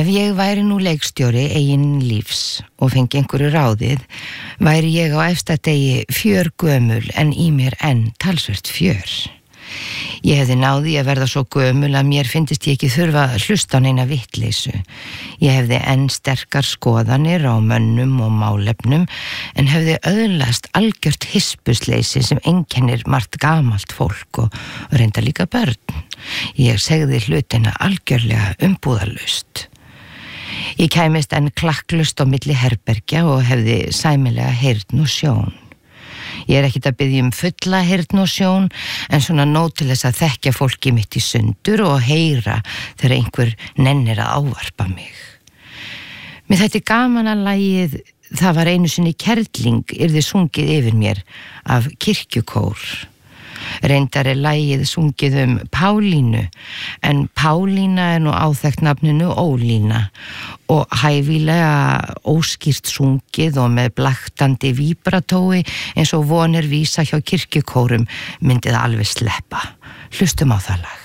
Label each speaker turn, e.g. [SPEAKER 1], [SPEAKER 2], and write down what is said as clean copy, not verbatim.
[SPEAKER 1] Ef ég væri nú leikstjóri eigin lífs og fengi einhverju ráðið, væri ég á efsta degi fjörgömul en í mér enn talsvert fjör. Ég hefði náði að verða svo gömul að mér fyndist ég ekki þurfa að hlusta á neina vitleysu. Ég hefði enn sterkar skoðanir á mönnum og málefnum en hefði öðlast algjört hispusleysi sem einkennir margt gamalt fólk og reynda líka börn. Ég segði hlutina algjörlega umbúðalaust. Ég kæmist enn klakklust á milli herbergja og hefði sæmilega heyrn og sjón. Ég ekkert að biðja fulla heyrn og sjón en svona nóg til þess að þekkja fólki mitt í sundur og heyra þegar einhver nennir að ávarpa mig. Mér þætti gaman að lagið Það var einu sinni kerling yrði sungið yfir mér af kirkjukór. Reyndar lagið sungið Pálínu en Pálína nú áþekkt nafninu Ólína og hæfilega óskýrt sungið og með blaktandi víbratói eins og vonir vísa hjá kirkjukórum myndið alveg sleppa. Hlustum á það lag.